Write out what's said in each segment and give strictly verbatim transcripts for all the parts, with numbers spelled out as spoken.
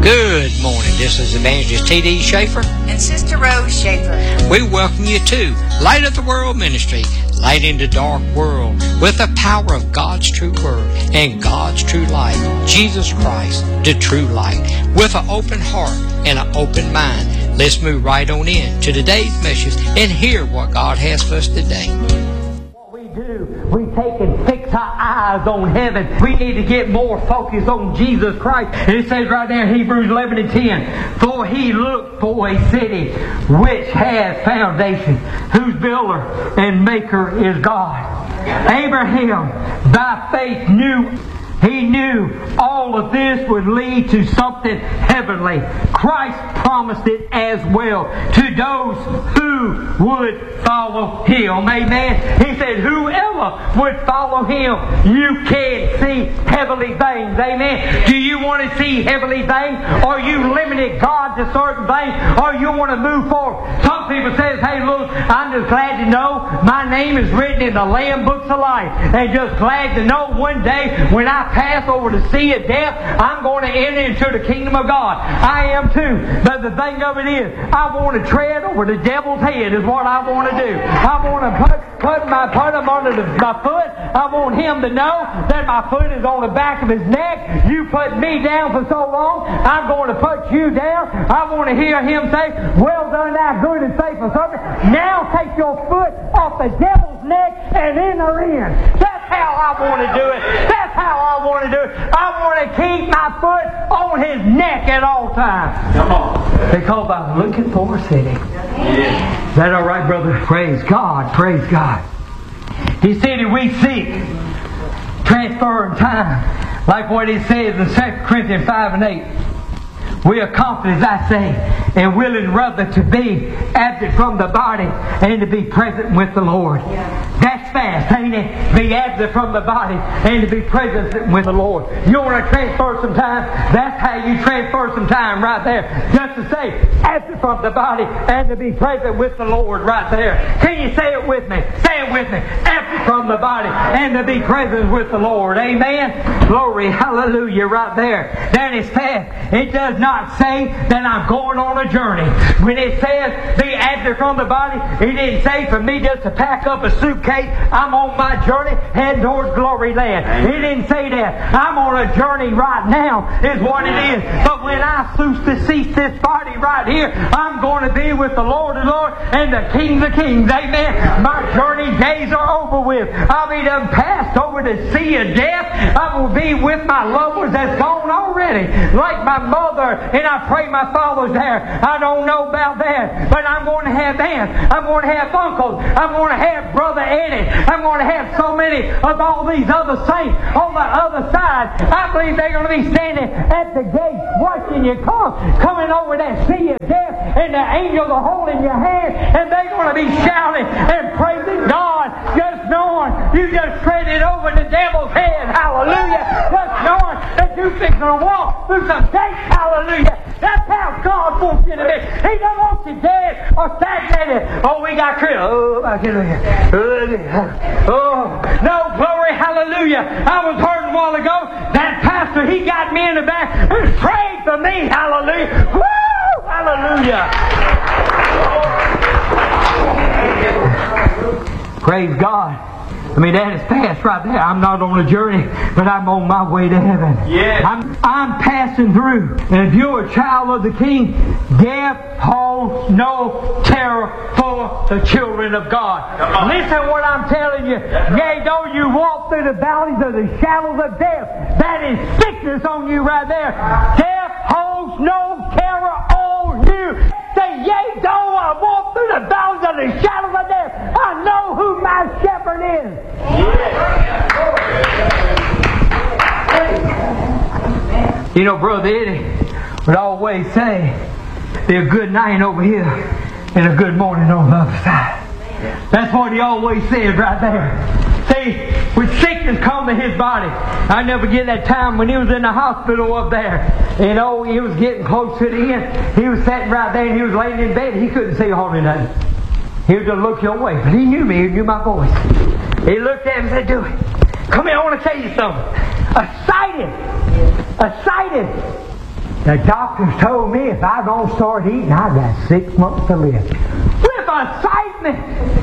Good morning. This is Evangelist T D Schaefer and Sister Rose Schaefer. We welcome you to Light of the World Ministry, light in the dark world with the power of God's true word and God's true light, Jesus Christ, the true light, with an open heart and an open mind. Let's move right on in to today's message and hear what God has for us today. Do. We take and fix our eyes on heaven. We need to get more focused on Jesus Christ. And it says right there in Hebrews eleven and ten, for he looked for a city which has foundation, whose builder and maker is God. Abraham by faith knew He knew all of this would lead to something heavenly. Christ promised it as well to those who would follow Him. Amen. He said, whoever would follow Him, you can see heavenly things. Amen. Do you want to see heavenly things? Or you limited God to certain things? Or you want to move forward? Some people say, hey, look, I'm just glad to know my name is written in the Lamb Books of Life. And just glad to know one day when I pass over the sea of death, I'm going to enter into the kingdom of God. I am too. But the thing of it is, I want to tread over the devil's head is what I want to do. I want to put, put my put him under the, my foot. I want him to know that my foot is on the back of his neck. You put me down for so long, I'm going to put you down. I want to hear him say, well done thou good and faithful servant. Now take your foot off the devil's neck and enter in. That's how I want to do it. That's how I want to do it. I want to keep my foot on his neck at all times. Come on. Because I'm looking for a city. Yeah. Is that all right, brother? Praise God. Praise God. He said that we seek transfer in time. Like what it says in Second Corinthians five and eight. We are confident, I say, and willing rather to be absent from the body and to be present with the Lord. Yeah. That's fast, ain't it? Be absent from the body and to be present with the Lord. You want to transfer some time? That's how you transfer some time right there. Just to say, absent from the body and to be present with the Lord right there. Can you say it with me? Say it with me. Absent from the body and to be present with the Lord. Amen? Glory, hallelujah, right there. That is fast. It does not Not say that I'm going on a journey. When it says be absent from the body, it didn't say for me just to pack up a suitcase. I'm on my journey heading towards glory land. It didn't say that. I'm on a journey right now is what it is. But when I choose to cease this body right here, I'm going to be with the Lord of Lords and the King of Kings. Amen. My journey days are over with. I'll be done passed over the sea of death. I will be with my loved ones that's gone already. Like my mother, and I pray my father's there. I don't know about that, but I'm going to have aunts. I'm going to have uncles. I'm going to have Brother Eddie. I'm going to have so many of all these other saints on the other side. I believe they're going to be standing at the gate watching you come, coming over that sea of death, and the angels are holding your hand, and they're going to be shouting and praising God, just knowing you just traded over the devil's head. Hallelujah. Just knowing that you're fixing to walk through some gates. Hallelujah. That's how God wants you to be. He don't want you dead or stagnated. Oh, we got Chris. Oh, I get Oh, no, glory, hallelujah. I was heard a while ago, that pastor, he got me in the back and prayed for me. Hallelujah. Woo! Hallelujah. Praise God. I mean, that is past right there. I'm not on a journey, but I'm on my way to heaven. Yeah. I'm, I'm passing through. And if you're a child of the King, death holds no terror for the children of God. Listen what I'm telling you. Yea, though you walk through the valleys of the shadows of death, that is sickness on you right there. Death holds no terror on you. Say, yea, though I walk through the valleys of the shadows of death, I know who my shepherd is. You know, Brother Eddie would always say, there's a good night over here and a good morning on the other side. That's what he always says right there. See, when sickness come to his body, I never get that time when he was in the hospital up there. You know, he was getting close to the end. He was sitting right there and he was laying in bed. He couldn't see hardly nothing. He would just look your way. But he knew me. He knew my voice. He looked at him and said, do it. Come here, I want to tell you something. Excited. Excited. The doctors told me if I don't start eating, I got six months to live. With excitement!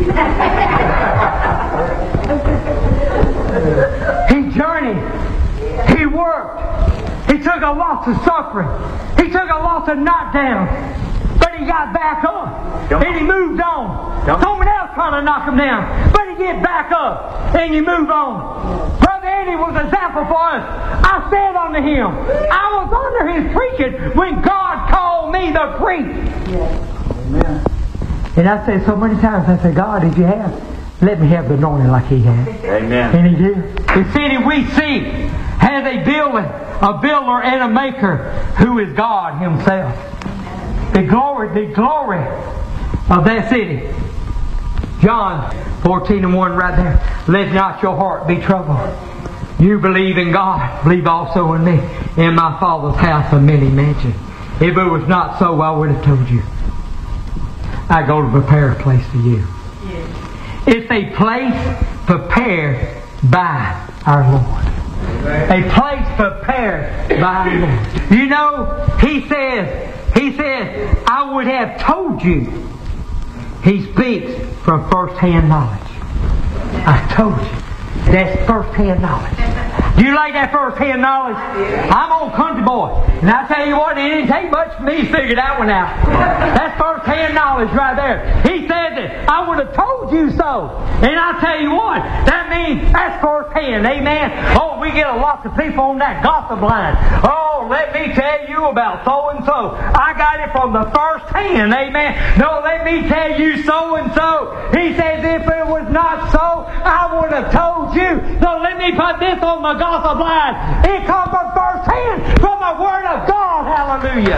He journeyed. He worked. He took a loss of suffering. He took a loss of knockdown. But he got back up. Don't. And he moved on. Don't. Someone else trying to knock him down. But he get back up. And he moved on. Brother Eddie was an example for us. I said unto him, I was under his preaching when God called me to preach. Yes. Amen. And I said so many times, I said, God, if you have, let me have the anointing like he had. Amen. And he did. The city we see has a building, a builder and a maker who is God himself. The glory, the glory of that city. John fourteen and one right there. Let not your heart be troubled. You believe in God, believe also in me. In my Father's house are many mansions. If it was not so, I would have told you. I go to prepare a place for you. It's a place prepared by our Lord. A place prepared by our Lord. You know, He says, He says, I would have told you. He speaks from first-hand knowledge. I told you. That's first-hand knowledge. Do you like that first-hand knowledge? I'm old country boy. And I tell you what, it didn't take much for me to figure that one out. That's first-hand knowledge right there. He said that I would have told you so. And I tell you what, that means that's first-hand. Amen. Oh, we get a lot of people on that gossip line. Oh, let me tell you about so-and-so. I got it from the first hand. Amen. No, let me tell you so-and-so. He says if it was not so, I would have told you. So let me put this on the gospel line. It comes from first hand, from the Word of God. Hallelujah.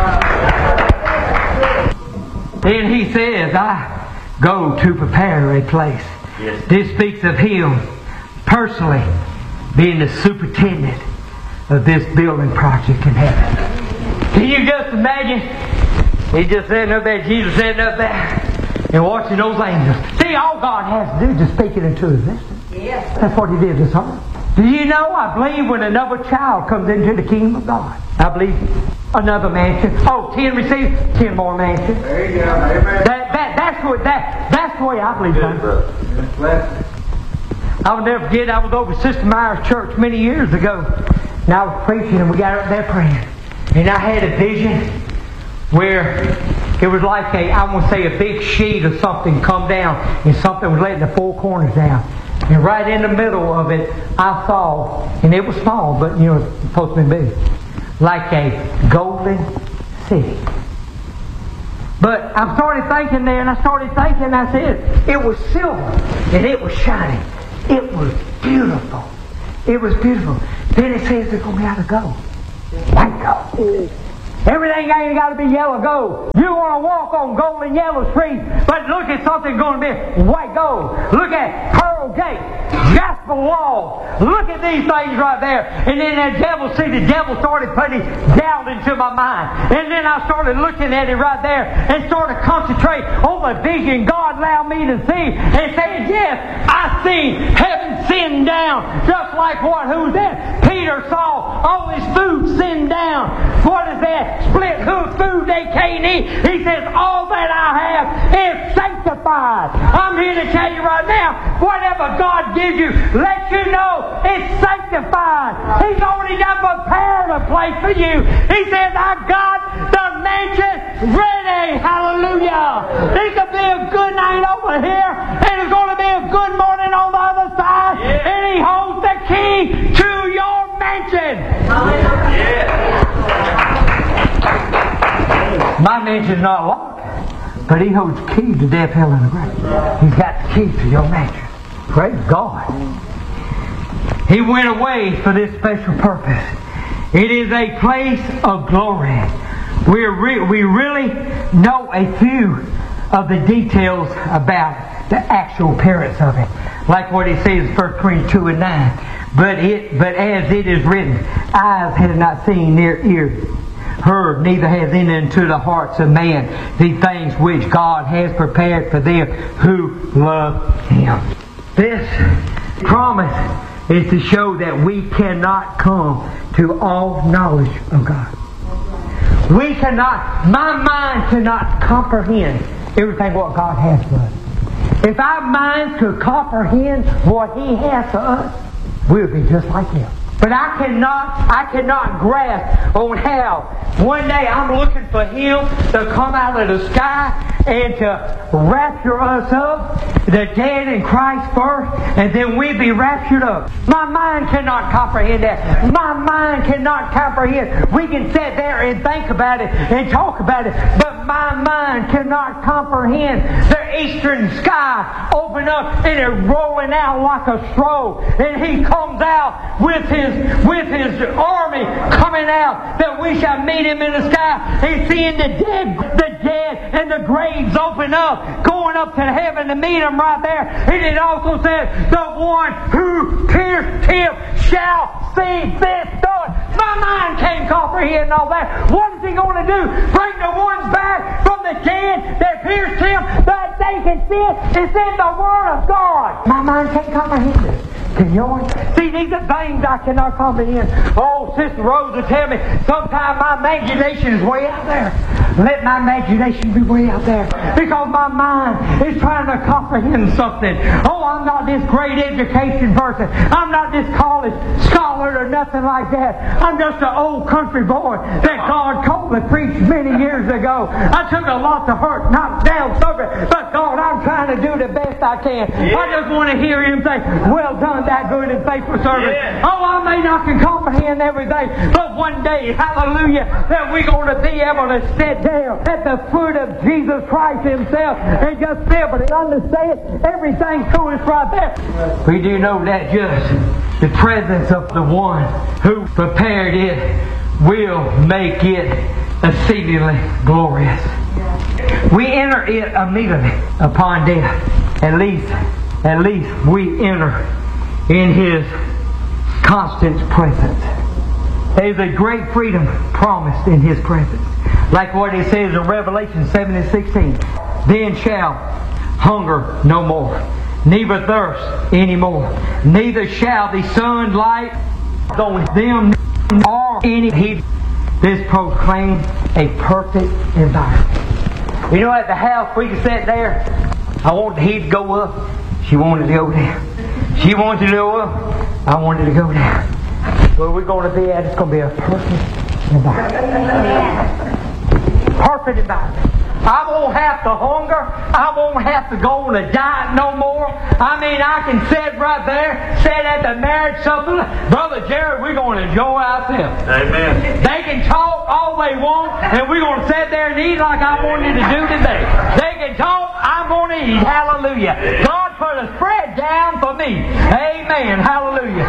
Then he says, I go to prepare a place. Yes. This speaks of him personally being the superintendent of this building project in heaven. Can you just imagine? He just sitting up there, Jesus sitting up there, and watching those angels. See, all God has to do is just speak it into existence. Yes. That's what He did this summer. Do you know, I believe when another child comes into the kingdom of God, I believe another mansion. Oh, ten receive, ten more mansions. There you go. Amen. That, that, that's, what, that, that's the way I believe it. I will never forget, I was over Sister Myers' church many years ago. And I was preaching and we got up there praying. And I had a vision where it was like a, I want to say a big sheet of something come down and something was letting the four corners down. And right in the middle of it, I saw, and it was small, but you know, it's supposed to be big, like a golden city. But I started thinking there, and I started thinking, and I said, it was silver, and it was shining. It was beautiful. It was beautiful. Then it says it's going to be out of gold. White gold. Everything ain't got to be yellow gold. You want to walk on gold and yellow street, but look at something going to be white gold. Look at pearl gate, jasper wall. Look at these things right there. And then that devil, see, the devil started putting doubt into my mind. And then I started looking at it right there and started concentrating on the vision God allowed me to see. And saying, yes, I see heaven send down, just like what? Who's that? Peter saw all his food send down. What is that? Split who food they can't eat. He says, all that I have is sanctified. I'm here to tell you right now, whatever God gives you, let you know it's sanctified. He's already done prepared a place for you. He says, I've got the mansion ready. Hallelujah. There's going to be a good night over here, and there's going to be a good morning on the other side. Yeah. And He holds the key to your mansion. Yeah. My mansion's not locked, but He holds the key to death, hell, and the grave. He's got the key to your mansion. Praise God. He went away for this special purpose. It is a place of glory. We're re- we really know a few of the details about the actual appearance of it. Like what He says in First Corinthians two and nine. But it, but as it is written, eyes have not seen, near ears heard, neither has entered into the hearts of man the things which God has prepared for them who love Him. This promise is to show that we cannot come to all knowledge of God. We cannot, my mind cannot comprehend everything what God has for us. If our minds could comprehend what He has for us, we'll be just like Him. But I cannot, I cannot grasp on how one day I'm looking for Him to come out of the sky and to rapture us up, the dead in Christ first, and then we be raptured up. My mind cannot comprehend that. My mind cannot comprehend. We can sit there and think about it and talk about it, but my mind cannot comprehend the eastern sky open up and it rolling out like a straw, and He comes out with His with His army coming out, that we shall meet Him in the sky, and seeing the dead, the dead and the graves open up, going up to heaven to meet Him right there. And it also says, the one who pierced Him shall see this done. My mind can't comprehend all that. What is He going to do? Bring the ones back from the dead that pierced Him, that they can see it? It's in the Word of God. My mind can't comprehend it. Can yours? See, these are things I cannot comprehend. Oh, Sister Rose will tell me, sometimes my imagination is way out there. Let my imagination be way out there. Because my mind is trying to comprehend something. Oh, I'm not this great education person. I'm not this college scholar or nothing like that. I'm just an old country boy that God called to preach many years ago. I took a lot to hurt, knocked down, suffer, but God, I'm trying to do the best I can. Yeah. I just want to hear Him say, well done, that good and faithful servant. Yeah. Oh, I may not can comprehend everything, but one day, hallelujah, that we're going to be able to sit down at the foot of Jesus Christ Himself and just be able to understand everything to us right there. We do know that just the presence of the one who prepared it will make it exceedingly glorious. We enter it immediately upon death. At least, at least we enter in His constant presence. There's a great freedom promised in His presence. Like what it says in Revelation seven and sixteen. Then shall hunger no more, neither thirst any more, neither shall the sun light on them or any heat. This proclaims a perfect environment. You know, at the house we can sit there. I want the heat to go up. She wanted to go down. She wanted to go up. I wanted to go down. Where we're going to be at, it's going to be a perfect environment. Perfect environment. I won't have to hunger. I won't have to go on a diet no more. I mean, I can sit right there, sit at the marriage supper. Brother Jared, we're going to enjoy ourselves. Amen. They can talk all they want, and we're going to sit there and eat like I wanted to do today. They can talk, I'm going to eat. Hallelujah. God put a spread down for me. Amen. Hallelujah.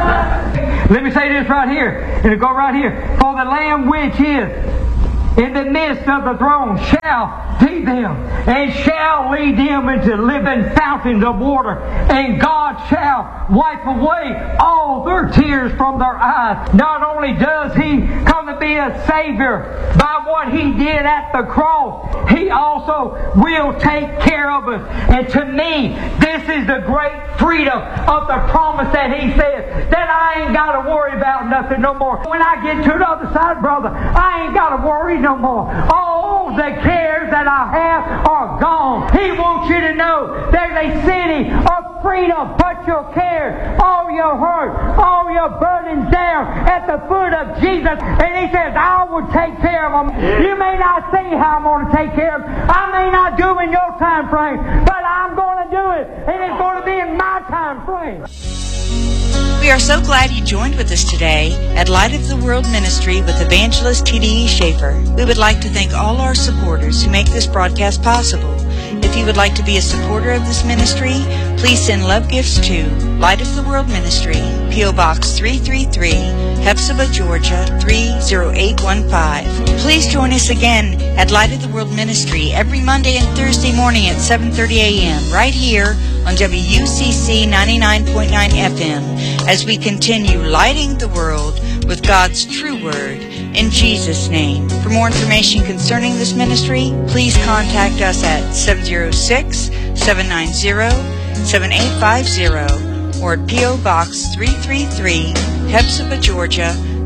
Let me say this right here. It'll go right here. For the Lamb which is in the midst of the throne shall feed them, and shall lead them into living fountains of water, and God shall wipe away all their tears from their eyes. Not only does He come to be a Savior by what He did at the cross, He also will take care of us. And to me, this is the great freedom of the promise that He says, that I ain't got to worry about nothing no more. When I get to the other side, brother, I ain't got to worry no more. All the cares that I have are gone. He wants you to know there's a city of freedom. Put your cares, all your hurt, all your burdens down at the foot of Jesus. And He says, I will take care of them. You may not see how I'm going to take care of them. I may not do it in your time frame, but I'm going to do it. And it's going to be in my time frame. We are so glad you joined with us today at Light of the World Ministry with Evangelist T D E Schaefer. We would like to thank all our supporters who make this broadcast possible. If you would like to be a supporter of this ministry, please send love gifts to Light of the World Ministry, P O Box three three three, Hephzibah, Georgia three zero eight one five. Please join us again at Light of the World Ministry every Monday and Thursday morning at seven thirty a.m. right here on W U C C ninety-nine point nine F M as we continue lighting the world with God's true word in Jesus' name. For more information concerning this ministry, please contact us at seven zero six, seven nine zero, seven eight five zero or at P O Box three three three, Hephzibah, Georgia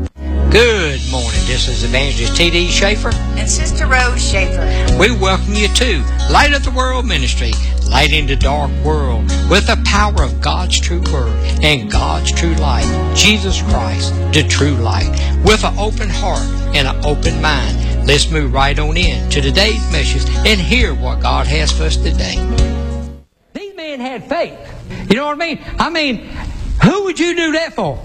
Good morning. This is Evangelist T D Schaefer and Sister Rose Schaefer. We welcome you to Light of the World Ministry, light in the dark world with the power of God's true word and God's true light, Jesus Christ, the true light, with an open heart and an open mind. Let's move right on in to today's message and hear what God has for us today. These men had faith. You know what I mean? I mean, who would you do that for?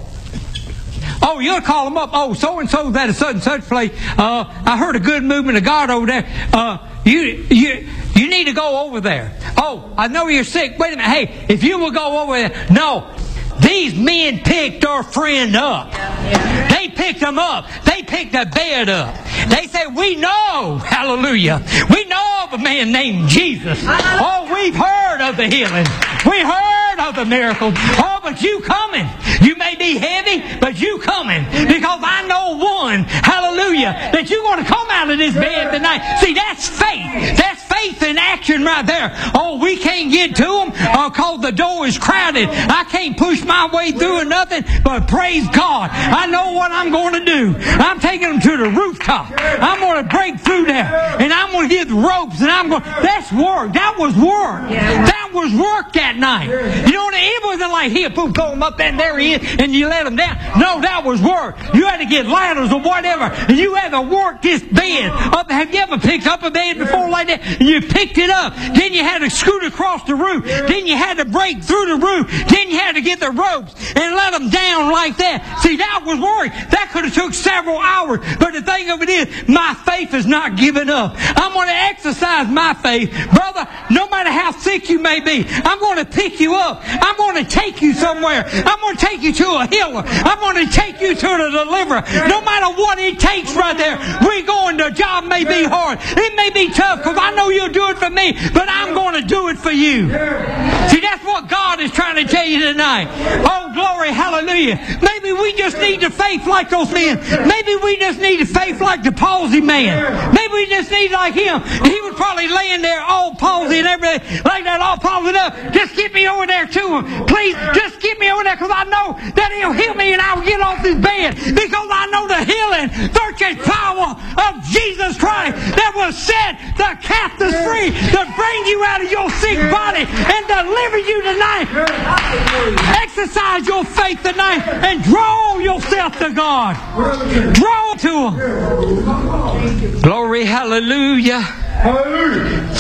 Oh, you'll call them up. Oh, so-and-so's at a such and such place. Uh, I heard a good movement of God over there. Uh, you, you, you need to go over there. Oh, I know you're sick. Wait a minute. Hey, if you will go over there. No. These men picked our friend up. They picked him up. They picked the bed up. They said, we know, hallelujah, we know of a man named Jesus. Oh, we've heard of the healing. We heard of the miracles. Oh, but you coming. You may be heavy, but you coming. Because I know one, hallelujah, that you're going to come out of this bed tonight. See, that's faith. That's faith in action right there. Oh, we can't get to them because the door is crowded. I can't push my way through or nothing, but praise God, I know what I'm going to do. I'm taking them to the rooftop. I'm going to break through there, and I'm going to get the ropes, and I'm going. That's work. That was work. That was work that night. You know, it wasn't like here, boom, pull him up, and there he is, and you let him down. No, that was work. You had to get ladders or whatever, and you had to work this bed up. Have you ever picked up a bed before like that? And you picked it up. Then you had to scoot across the roof. Then you had to break through the roof. Then you had to get the ropes and let them down like that. See, that was work. That could have took several hours. But the thing of it is, my faith is not giving up. I'm going to exercise my faith. Brother, no matter how sick you may be, I'm going to pick you up. I'm going to take you somewhere. I'm going to take you to a healer. I'm going to take you to the deliverer. No matter what it takes right there, we're going. The job may be hard. It may be tough because I know you'll do it for me, but I'm going to do it for you. See, that's what God is trying to tell you tonight. Oh, glory, hallelujah. Maybe we just need the faith like those men. Maybe we just need the faith like the palsy man. Maybe we just need like him. He was probably laying there all palsy and everything like that, all palsied up. Just get me over there to him. Please, just get me over there because I know that he'll heal me and I'll get off this bed because I know the healing, virtuous power of Jesus Christ that will set the captives free to bring you out of your sick body and deliver you tonight. Exercise your faith tonight and draw yourself to God. Draw to Him. Glory, hallelujah. Hallelujah.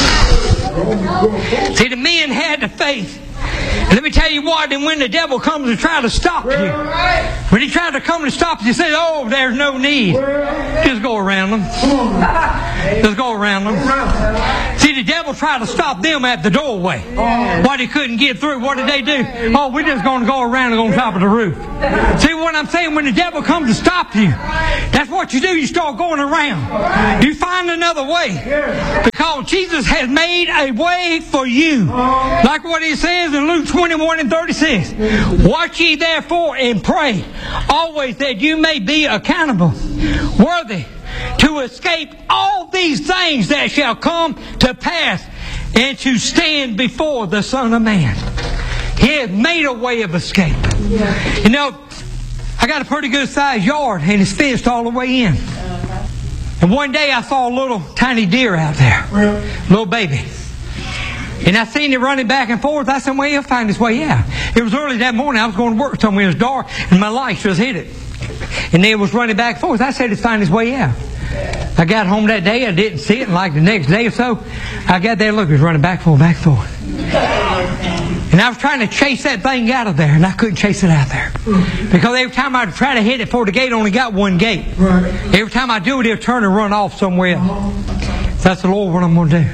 See, the men had the faith. Let me tell you what, and when the devil comes to try to stop you, when he tries to come to stop you, you say, oh, there's no need. Just go around them. Just go around them. See, the devil tried to stop them at the doorway. Why they couldn't get through? What did they do? Oh, we're just going to go around and go on top of the roof. See what I'm saying? When the devil comes to stop you, that's what you do. You start going around. You find another way. Because Jesus has made a way for you. Like what he says in Luke twenty-one and thirty-six. Watch ye therefore and pray always that you may be accountable, worthy to escape all these things that shall come to pass and to stand before the Son of Man. He has made a way of escape. You know, I got a pretty good sized yard and it's fenced all the way in. And one day I saw a little tiny deer out there, little baby. And I seen it running back and forth. I said, well, he'll find his way out. It was early that morning. I was going to work somewhere. It was dark and my lights just hit it. And then it was running back and forth. I said, he'll find his way out. I got home that day. I didn't see it. And like the next day or so, I got there. Look, it was running back and forth, back and forth. And I was trying to chase that thing out of there. And I couldn't chase it out there. Because every time I try to hit it for the gate, only got one gate. Every time I do it, it'll turn and run off somewhere else. So that's the Lord what I'm going to do.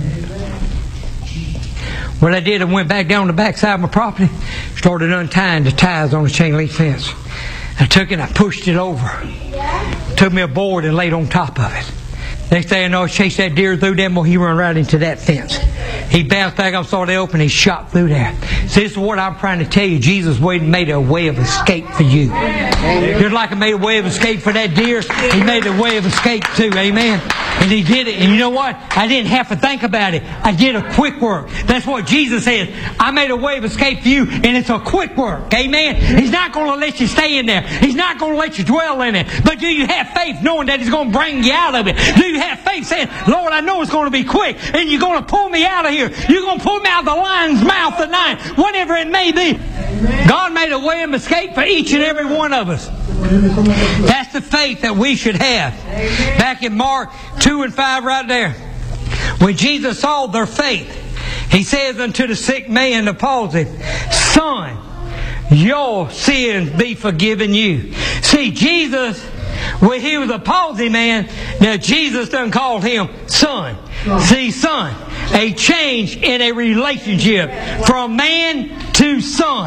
What I did, I went back down the back side of my property, started untying the ties on the chain link fence. I took it and I pushed it over. Took me a board and laid on top of it. Next thing I know, I chased that deer through there, well, he ran right into that fence. He bounced back up, saw it open, he shot through there. See, this is what I'm trying to tell you. Jesus made a way of escape for you. Just like I made a way of escape for that deer, He made a way of escape too. Amen. And He did it. And you know what? I didn't have to think about it. I did a quick work. That's what Jesus says. I made a way of escape for you, and it's a quick work. Amen? He's not going to let you stay in there. He's not going to let you dwell in it. But do you have faith knowing that He's going to bring you out of it? Do you have faith saying, Lord, I know it's going to be quick, and you're going to pull me out of here. You're going to pull me out of the lion's mouth tonight, whatever it may be. God made a way of escape for each and every one of us. That's the faith that we should have. Back in Mark two and five right there. When Jesus saw their faith, He says unto the sick man, the palsy, Son, your sins be forgiven you. See, Jesus, when He was a palsy man, now Jesus done called Him son. See, son, a change in a relationship from man to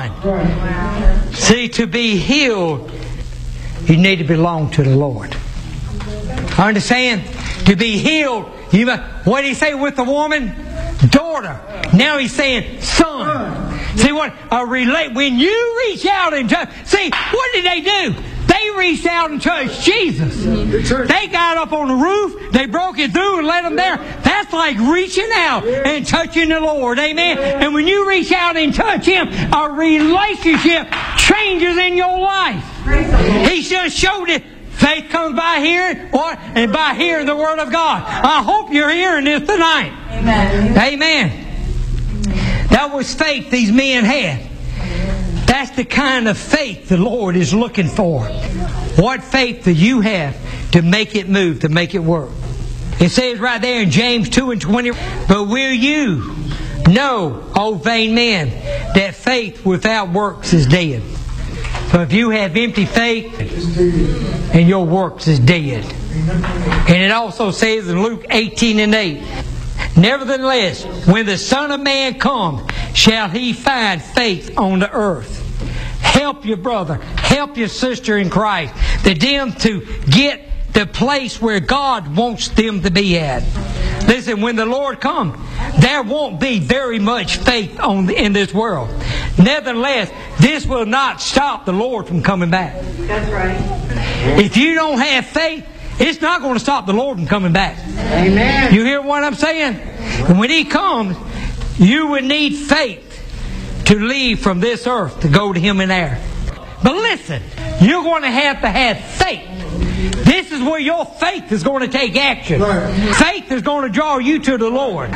son. See, to be healed, you need to belong to the Lord. Understand? To be healed, you must, what did He say with the woman? Daughter. Now He's saying son. See what? A relate. When you reach out and touch. See, what did they do? They reached out and touched Jesus. They got up on the roof. They broke it through and let them there. That's like reaching out and touching the Lord. Amen. And when you reach out and touch Him, a relationship changes in your life. He just showed it. Faith comes by hearing, or and by hearing the Word of God. I hope you're hearing this tonight. Amen. Amen. That was faith these men had. That's the kind of faith the Lord is looking for. What faith do you have to make it move, to make it work? It says right there in James two and twenty, but will you know, O vain man, that faith without works is dead. So if you have empty faith and your works is dead. And it also says in Luke eighteen and eight, nevertheless, when the Son of Man comes, shall He find faith on the earth. Help your brother, help your sister in Christ, to them to get the place where God wants them to be at. Listen, when the Lord comes, there won't be very much faith on the, in this world. Nevertheless, this will not stop the Lord from coming back. That's right. If you don't have faith, it's not going to stop the Lord from coming back. Amen. You hear what I'm saying? And when He comes, you will need faith to leave from this earth to go to Him in air. But listen, you're going to have to have faith. This is where your faith is going to take action. Right. Faith is going to draw you to the Lord.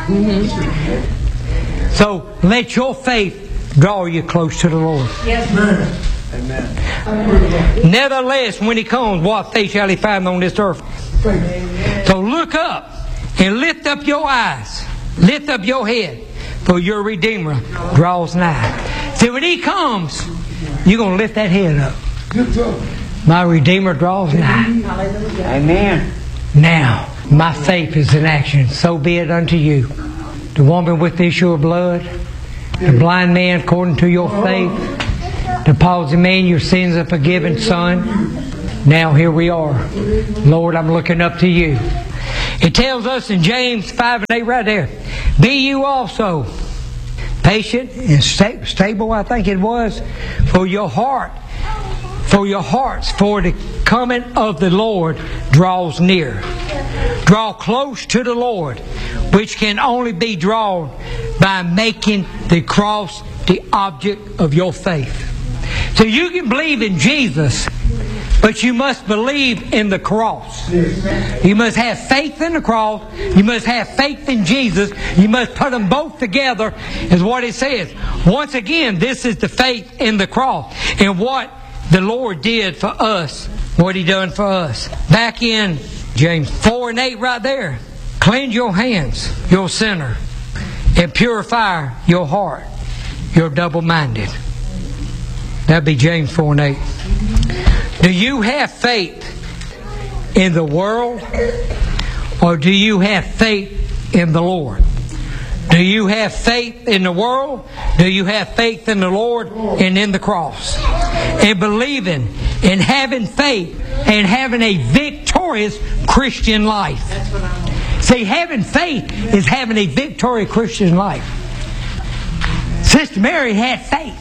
Mm-hmm. So let your faith draw you close to the Lord. Yes. Amen. Nevertheless, when He comes, what faith shall He find on this earth? Amen. So look up and lift up your eyes. Lift up your head, for your Redeemer draws nigh. See, when He comes, you're going to lift that head up. My Redeemer draws nigh. Amen. Now, my faith is in action. So be it unto you. The woman with the issue of blood, the blind man according to your faith, the palsy man, your sins are forgiven, son. Now here we are. Lord, I'm looking up to you. It tells us in James five and eight right there, be you also patient and sta- stable, I think it was, for your heart, for your hearts, for the coming of the Lord draws near. Draw close to the Lord, which can only be drawn by making the cross the object of your faith. So you can believe in Jesus, but you must believe in the cross. You must have faith in the cross. You must have faith in Jesus. You must put them both together, is what it says. Once again, this is the faith in the cross and what the Lord did for us, what He done for us. Back in James four and eight right there. Cleanse your hands, your sinner, and purify your heart, you're double-minded. That'd be James four and eight. Do you have faith in the world, or do you have faith in the Lord? Do you have faith in the world? Do you have faith in the Lord and in the cross? And believing and having faith and having a victorious Christian life. See, having faith is having a victorious Christian life. Sister Mary had faith.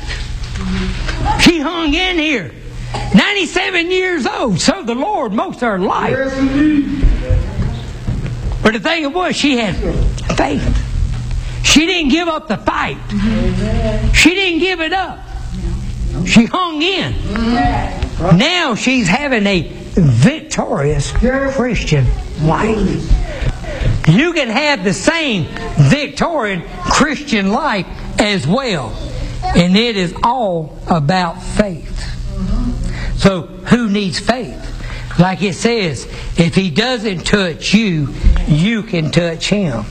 She hung in here. ninety-seven years old. Served the Lord most of her life. But the thing was, she had faith. She didn't give up the fight. She didn't give it up. She hung in. Now she's having a victorious Christian life. You can have the same victorious Christian life as well. And it is all about faith. So who needs faith? Like it says, if He doesn't touch you, you can touch Him.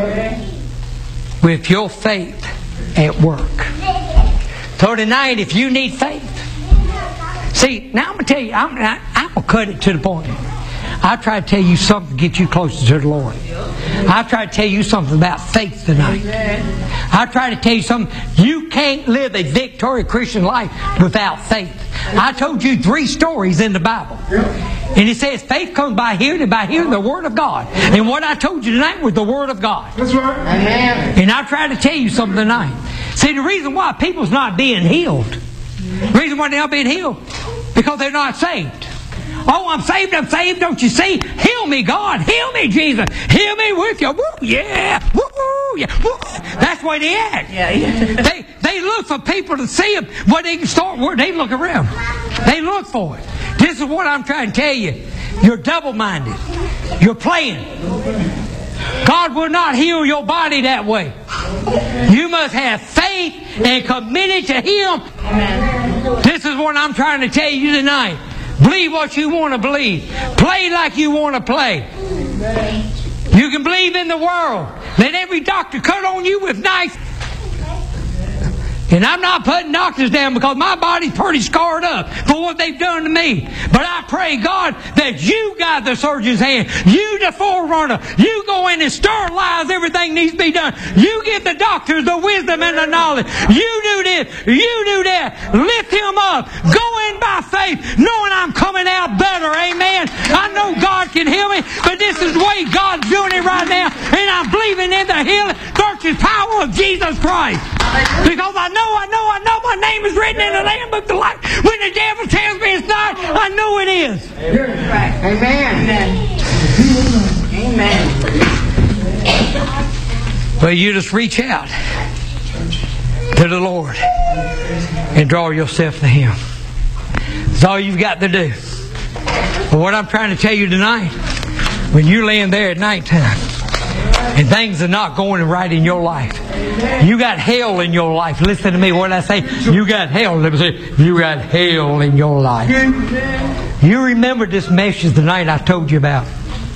With your faith at work. So tonight, if you need faith. See, now I'm going to tell you, I'm, I, I'm going to cut it to the point. I try to tell you something to get you closer to the Lord. I try to tell you something about faith tonight. I try to tell you something. You can't live a victorious Christian life without faith. I told you three stories in the Bible. And it says faith comes by hearing, and by hearing the Word of God. And what I told you tonight was the Word of God. That's right. Amen. And I try to tell you something tonight. See, the reason why people's not being healed, the reason why they're not being healed, because they're not saved. Oh, I'm saved, I'm saved, don't you see? Heal me, God. Heal me, Jesus. Heal me with you. Woo, yeah. Woo, woo, yeah. Woo. That's why they act. Yeah, yeah. They, they look for people to see them where they can start, where they look around. They look for it. This is what I'm trying to tell you. You're double-minded. You're playing. God will not heal your body that way. You must have faith and committed to Him. Amen. This is what I'm trying to tell you tonight. Believe what you want to believe. Play like you want to play. You can believe in the world. Let every doctor cut on you with knife. And I'm not putting doctors down because my body's pretty scarred up for what they've done to me. But I pray, God, that you guide the surgeon's hand. You, the forerunner. You go in and sterilize everything needs to be done. You give the doctors the wisdom and the knowledge. You do this. You do that. Lift him up. Go in by faith, knowing I'm coming out better. Amen. I know God can heal me, but this is the way God's doing it right now. And I'm believing in the healing, virtuous power of Jesus Christ. Because I know, I know, I know my name is written in the Lamb Book of Life. When the devil tells me it's not, I know it is. Amen. Amen. Well, you just reach out to the Lord and draw yourself to Him. That's all you've got to do. But what I'm trying to tell you tonight, when you're laying there at nighttime and things are not going right in your life, you got hell in your life. Listen to me, what I say. You got hell. Let me say, you got hell in your life. You remember this message tonight I told you about.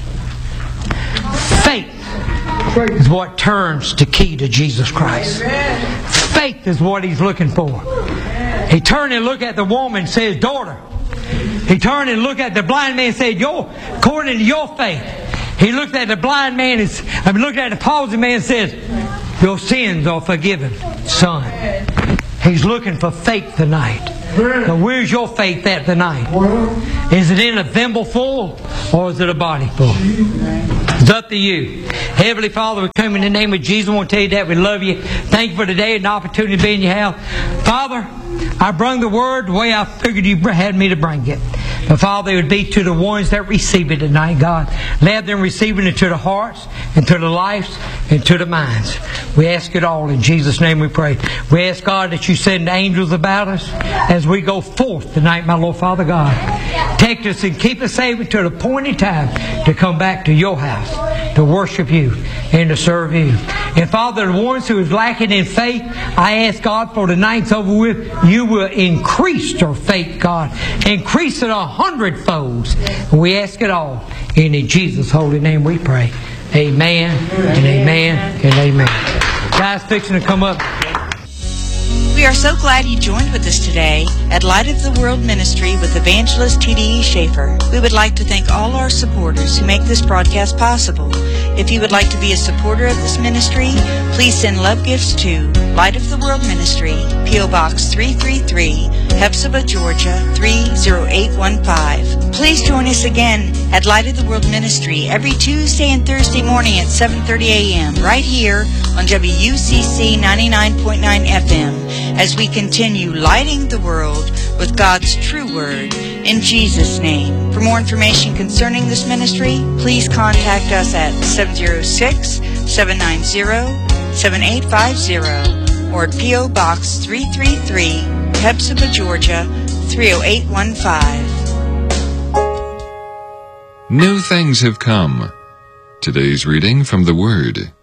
Faith is what turns the key to Jesus Christ. Faith is what He's looking for. He turned and looked at the woman and said, daughter. He turned and looked at the blind man and said, Yo, according to your faith. He looked at the blind man and I mean, looked at the palsy man and said, your sins are forgiven, son. He's looking for faith tonight. So where's your faith at tonight? Is it in a thimble full or is it a body full? It's up to you. Heavenly Father, we come in the name of Jesus. I want to tell you that we love you. Thank you for today and the opportunity to be in your house. Father, I bring the word the way I figured you had me to bring it. But Father, it would be to the ones that receive it tonight, God. Let them receive it into the hearts, into the lives, and to the minds. We ask it all in Jesus' name we pray. We ask, God, that you send angels about us as we go forth tonight, my Lord Father God. Protect us and keep us safe until the appointed time to come back to your house, to worship you and to serve you. And Father, the ones who is lacking in faith, I ask God for the night's over with, you will increase their faith, God. Increase it a hundredfolds. We ask it all. And in Jesus' holy name we pray. Amen and amen and amen. Guys fixing to come up. We are so glad you joined with us today at Light of the World Ministry with Evangelist T D E Schaefer. We would like to thank all our supporters who make this broadcast possible. If you would like to be a supporter of this ministry, please send love gifts to Light of the World Ministry, P O Box three three three, Hephzibah, Georgia three zero eight one five. Please join us again at Light of the World Ministry every Tuesday and Thursday morning at seven thirty a.m. right here on W U C C ninety-nine point nine F M. as we continue lighting the world with God's true word. In Jesus' name. For more information concerning this ministry, please contact us at seven oh six, seven nine zero, seven eight five zero or at P O. Box three three three, Hepzibah, Georgia three oh eight one five. New things have come. Today's reading from the Word.